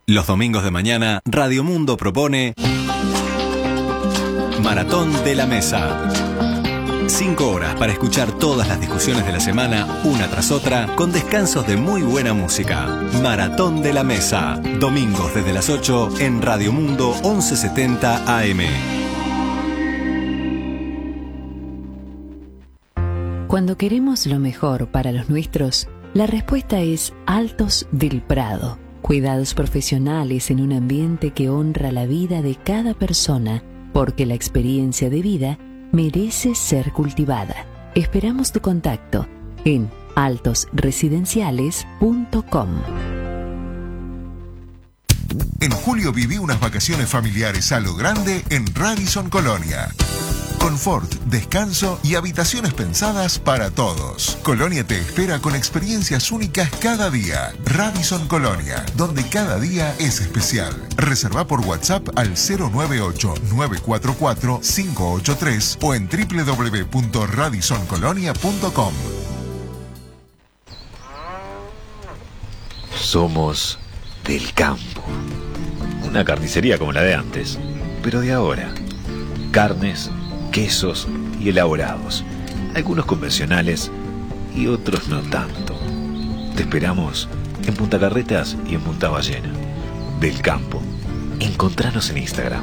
Los domingos de mañana, Radio Mundo propone Maratón de la Mesa. 5 horas para escuchar todas las discusiones de la semana, una tras otra, con descansos de muy buena música. Maratón de la Mesa. Domingos desde las 8 en Radio Mundo 1170 AM. Cuando queremos lo mejor para los nuestros, la respuesta es Altos del Prado. Cuidados profesionales en un ambiente que honra la vida de cada persona, porque la experiencia de vida merece ser cultivada. Esperamos tu contacto en altosresidenciales.com. En julio viví unas vacaciones familiares a lo grande en Radisson Colonia. Confort, descanso y habitaciones pensadas para todos. Colonia te espera con experiencias únicas cada día. Radisson Colonia, donde cada día es especial. Reserva por WhatsApp al 098-944-583 o en www.radissoncolonia.com. Somos del campo. Una carnicería como la de antes, pero de ahora. Carnes, quesos y elaborados, algunos convencionales y otros no tanto. Te esperamos en Punta Carretas y en Punta Ballena. Del campo. Encontranos en Instagram.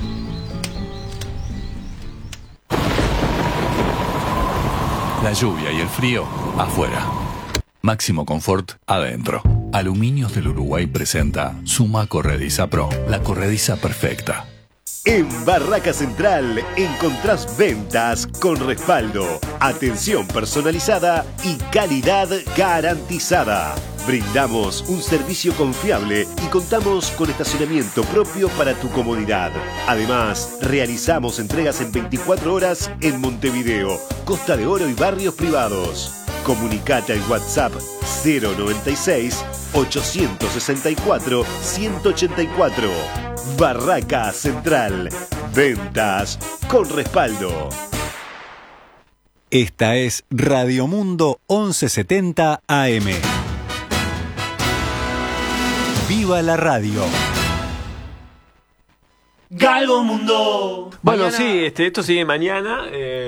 La lluvia y el frío afuera. Máximo confort adentro. Aluminios del Uruguay presenta Suma Corrediza Pro, la corrediza perfecta. En Barraca Central encontrás ventas con respaldo, atención personalizada y calidad garantizada. Brindamos un servicio confiable y contamos con estacionamiento propio para tu comodidad. Además, realizamos entregas en 24 horas en Montevideo, Costa de Oro y barrios privados. Comunicate al WhatsApp 096 864 184. Barraca Central. Ventas con respaldo. Esta es Radio Mundo 1170 AM. ¡Viva la radio! Galgo Mundo. Bueno, Mañana... sí, esto sigue mañana.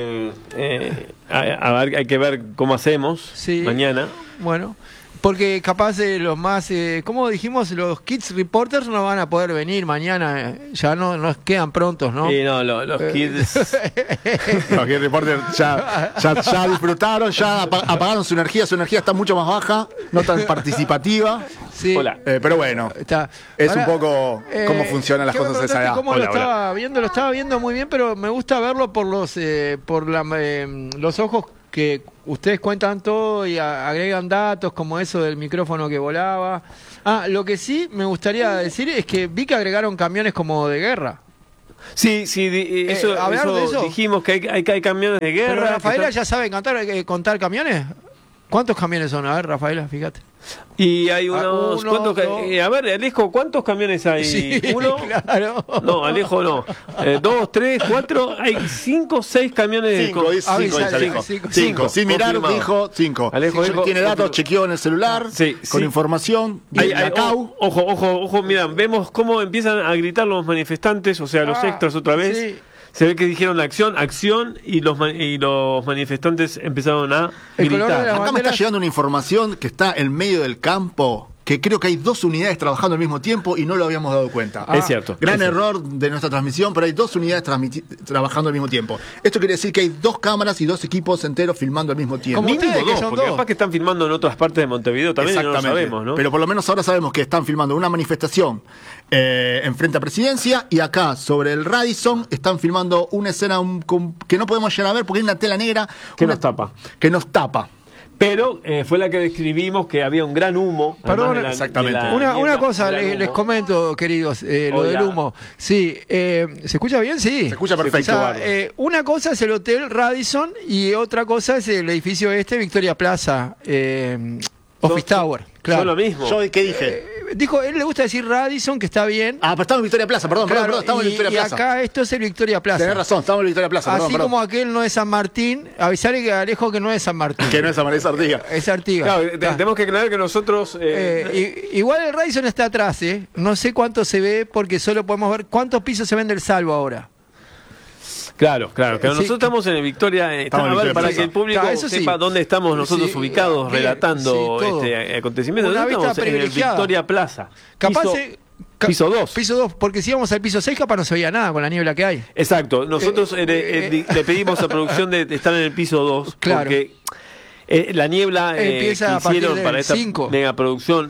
A ver, hay que ver cómo hacemos mañana. Bueno, porque capaz los más, como dijimos, los Kids Reporters no van a poder venir mañana, ya no nos quedan prontos, ¿no? Sí, no, los Kids... Los Kids Reporters ya disfrutaron, ya apagaron su energía está mucho más baja, no tan participativa. Sí. Hola. Pero bueno, es ahora, un poco cómo funcionan las cosas de esa edad. Lo estaba viendo muy bien, pero me gusta verlo por los ojos que ustedes cuentan todo y agregan datos como eso del micrófono que volaba. Lo que sí me gustaría decir es que vi que agregaron camiones como de guerra. Sí, eso dijimos que hay camiones de guerra. Pero Rafaela ya sabe contar camiones. ¿Cuántos camiones son? A ver, Rafaela, fíjate. Y hay unos... ¿cuántos, a ver, Alejo, ¿cuántos camiones hay? Sí, ¿Uno? Claro. No, Alejo no. 2, 3, 4... Hay 5, 6 camiones... 5. Sin mirar, dijo 5. Alejo dijo... Tiene datos, chequeó en el celular, con información. Ojo, mira, vemos cómo empiezan a gritar los manifestantes, o sea, los extras otra vez. Sí. Se ve que dijeron acción y los manifestantes empezaron a gritar. Acá me está llegando una información que está en medio del campo, que creo que hay 2 unidades trabajando al mismo tiempo y no lo habíamos dado cuenta. Es cierto. Gran error de nuestra transmisión, pero hay 2 unidades trabajando al mismo tiempo. Esto quiere decir que hay 2 cámaras y 2 equipos enteros filmando al mismo tiempo. Porque capaz que están filmando en otras partes de Montevideo también y no lo sabemos, ¿no? Pero por lo menos ahora sabemos que están filmando una manifestación en frente a Presidencia, y acá sobre el Radisson están filmando una escena que no podemos llegar a ver porque hay una tela negra que nos tapa. Pero fue la que describimos, que había un gran humo. Perdón, exactamente. Una cosa les comento, queridos, lo del humo. Sí, ¿se escucha bien? Sí. Se escucha perfecto. O sea, una cosa es el Hotel Radisson y otra cosa es el edificio Victoria Plaza, Office Tower. Claro. Son lo mismo. ¿Yo qué dije? Dijo, él le gusta decir Radisson, que está bien. Ah, pero estamos en Victoria Plaza, perdón, estamos en Victoria Plaza. Y acá esto es el Victoria Plaza. Tenés razón, estamos en Victoria Plaza, Así como aquel no es San Martín, avisarle que Alejo que no es San Martín. Que no es San Martín, es Artigas. Es Artigas. Claro, tenemos que aclarar que nosotros... igual el Radisson está atrás, no sé cuánto se ve, porque solo podemos ver cuántos pisos se ven del Salvo ahora. Claro. Nosotros estamos en el Victoria, para que el público sepa dónde estamos nosotros ubicados relatando este acontecimiento. Una vista estamos en el Victoria Plaza. Capaz piso 2. Piso 2, porque si íbamos al piso 6 capaz no se veía nada con la niebla que hay. Exacto. Nosotros le pedimos a producción de estar en el piso 2, porque la niebla empieza que hicieron para esta megaproducción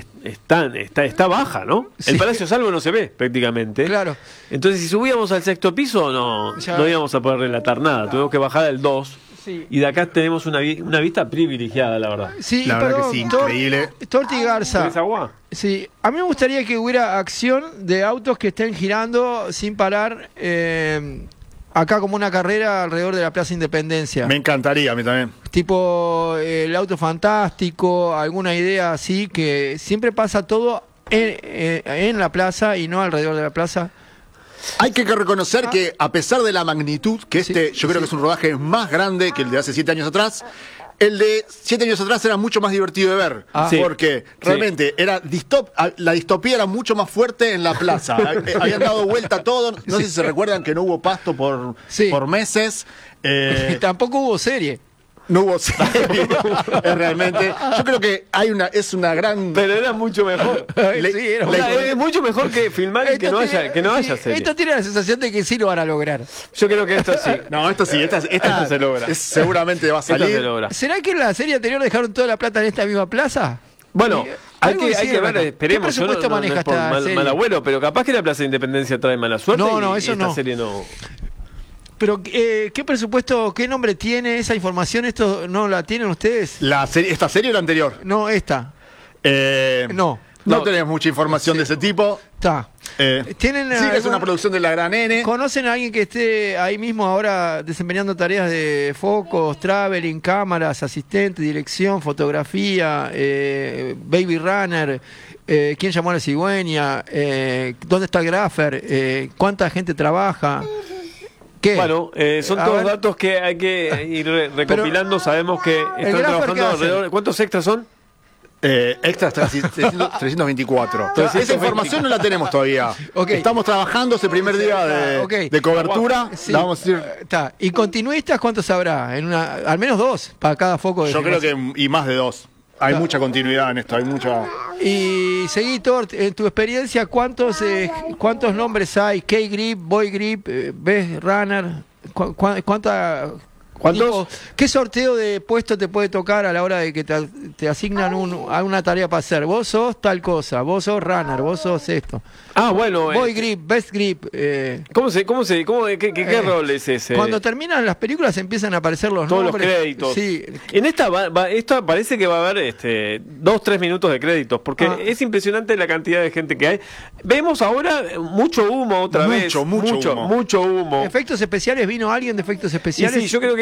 está baja, ¿no? Sí. El Palacio Salvo no se ve prácticamente. Claro. Entonces, si subíamos al 6º piso, no íbamos a poder relatar nada. Tuvimos que bajar al 2. Sí. Y de acá tenemos una vista privilegiada, la verdad. Sí, la verdad que sí, increíble. Torti Garza. ¿Tienes agua? Sí, a mí me gustaría que hubiera acción de autos que estén girando sin parar acá como una carrera alrededor de la Plaza Independencia. Me encantaría, a mí también. Tipo el auto fantástico, alguna idea así, que siempre pasa todo en la plaza y no alrededor de la plaza. Hay que reconocer que a pesar de la magnitud, que yo creo que es un rodaje más grande que el de hace 7 años atrás, el de 7 años atrás era mucho más divertido de ver, porque realmente la distopía era mucho más fuerte en la plaza. Habían dado vuelta todo, no sé si se recuerdan que no hubo pasto por meses. Tampoco hubo serie. No hubo serie. Realmente. Yo creo que es una gran. Pero era mucho mejor. Es mucho mejor que filmar y que no haya serie. Esto tiene la sensación de que sí lo van a lograr. Yo creo que esto sí. No, esto sí. Esta se logra. Seguramente va a salir. ¿Será que en la serie anterior dejaron toda la plata en esta misma plaza? Bueno, hay que ver, esperemos. ¿Qué presupuesto maneja esta serie? Mal abuelo, pero capaz que la Plaza de Independencia trae mala suerte. Eso esta serie no. Pero, ¿qué presupuesto, qué nombre tiene esa información? ¿Esto no la tienen ustedes? ¿Esta serie o la anterior? No, esta. No tenemos mucha información de ese tipo. Está. ¿Tienen es una producción de la Gran N. ¿Conocen a alguien que esté ahí mismo ahora desempeñando tareas de focos, traveling, cámaras, asistente, dirección, fotografía, baby runner? ¿Quién llamó a la cigüeña? ¿Dónde está el graffer? ¿Cuánta gente trabaja? ¿Qué? Bueno, son todos datos que hay que ir recopilando. Sabemos que están trabajando alrededor. ¿Cuántos extras son? Extras 324. Entonces, esa información no la tenemos todavía. Estamos trabajando ese primer día de cobertura. Sí. La vamos a decir. ¿Y continuistas cuántos habrá? Al menos 2 para cada foco. Yo creo que y más de 2. Hay mucha continuidad en esto, hay mucha. Y seguí, Tort, en tu experiencia, ¿cuántos nombres hay? K-Grip, Boy Grip, Best Runner, ¿cuántos? ¿Qué sorteo de puesto te puede tocar a la hora de que te asignan alguna tarea para hacer? Vos sos tal cosa, vos sos runner, vos sos esto. Bueno. Boy Grip, Best Grip. ¿Qué rol es ese? Cuando terminan las películas empiezan a aparecer todos los créditos. Sí. En esta parece que va a haber 2-3 minutos de créditos, porque es impresionante la cantidad de gente que hay. Vemos ahora mucho humo otra vez. Mucho humo. Mucho humo. ¿Efectos especiales? ¿Vino alguien de efectos especiales? Sí, yo creo que